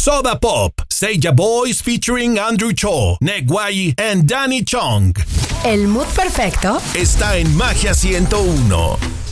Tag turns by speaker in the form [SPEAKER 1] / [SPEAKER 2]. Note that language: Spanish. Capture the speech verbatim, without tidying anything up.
[SPEAKER 1] Soda Pop, Seiya Boys featuring Andrew Cho, Negway and Danny Chong.
[SPEAKER 2] El mood perfecto
[SPEAKER 1] está en Magia ciento uno.